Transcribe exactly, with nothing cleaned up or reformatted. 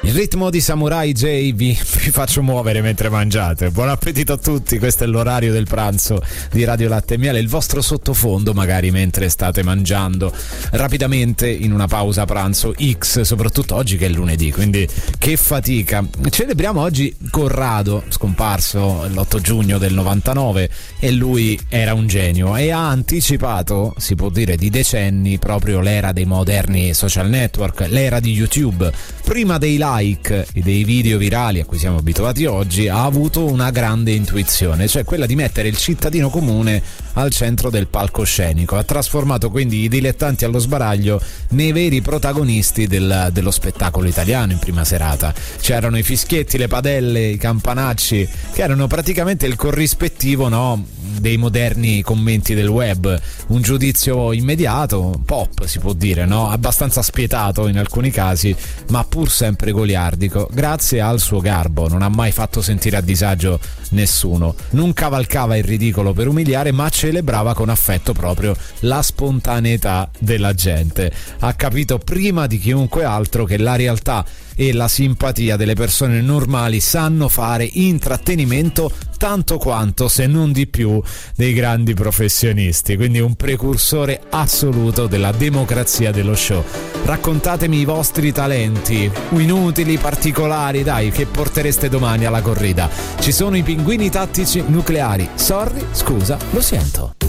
Il ritmo di Samurai J vi, vi faccio muovere mentre mangiate. Buon appetito a tutti, questo è l'orario del pranzo di Radio Latte e Miele, il vostro sottofondo magari mentre state mangiando rapidamente in una pausa pranzo X, soprattutto oggi che è lunedì, quindi che fatica. Celebriamo oggi Corrado, scomparso l'otto giugno del novantanove, e lui era un genio e ha anticipato, si può dire di decenni, proprio l'era dei moderni social network, l'era di YouTube. Prima dei live e dei video virali a cui siamo abituati oggi, ha avuto una grande intuizione, cioè quella di mettere il cittadino comune al centro del palcoscenico. Ha trasformato quindi i dilettanti allo sbaraglio nei veri protagonisti del, dello spettacolo italiano in prima serata. C'erano i fischietti, le padelle, i campanacci, che erano praticamente il corrispettivo, no, dei moderni commenti del web. Un giudizio immediato, pop si può dire, no? Abbastanza spietato in alcuni casi, ma pur sempre goliardico, grazie al suo garbo. Non ha mai fatto sentire a disagio nessuno, non cavalcava il ridicolo per umiliare, ma celebrava con affetto proprio la spontaneità della gente. Ha capito prima di chiunque altro che la realtà e la simpatia delle persone normali sanno fare intrattenimento tanto quanto, se non di più, dei grandi professionisti. Quindi un precursore assoluto della democrazia dello show. Raccontatemi i vostri talenti, inutili, particolari, dai, che portereste domani alla corrida. Ci sono i pinguini tattici nucleari. Sorry, scusa, lo sento.